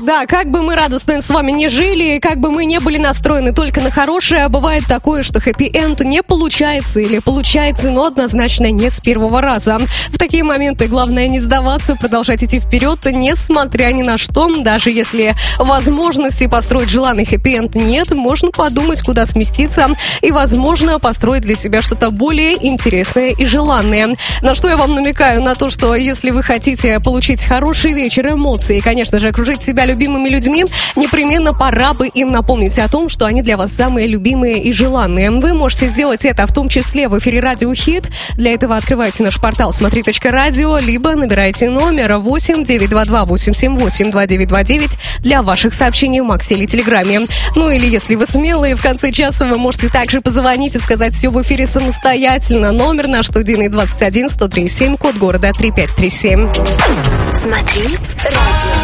Да, как бы мы радостно с вами не жили, как бы мы не были настроены только на хорошее, бывает такое, что хэппи-энд не получается или получается, но однозначно не с первого раза. В такие моменты главное не сдаваться, продолжать идти вперед, несмотря ни на что. Даже если возможности построить желанный хэппи-энд нет, можно подумать, куда сместиться и, возможно, построить для себя что-то более интересное и желанное. На что я вам намекаю? На то, что если вы хотите получить хороший вечер, эмоции и, конечно же, окружить себя любимыми людьми, непременно пора бы им напомнить о том, что они для вас самые любимые и желанные. Вы можете сделать это в том числе в эфире Радио Хит. Для этого открывайте наш портал смотри.радио, либо набирайте номер 8-922-878-2929 для ваших сообщений в Максе или Телеграме. Ну или, если вы смелые, в конце часа вы можете также позвонить и сказать все в эфире самостоятельно. Номер наш студийный 21 103 7, код города 3537. Смотри радио.